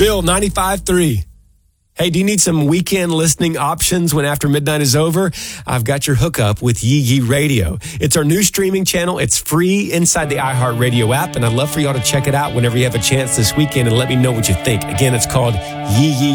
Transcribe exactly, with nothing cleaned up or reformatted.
Bill, ninety-five point three. Hey, do you need some weekend listening options when after midnight is over? I've got your hookup with Yee Yee Radio. It's our new streaming channel. It's free inside the iHeartRadio app, and I'd love for y'all to check it out whenever you have a chance this weekend and let me know what you think. Again, it's called Yee Yee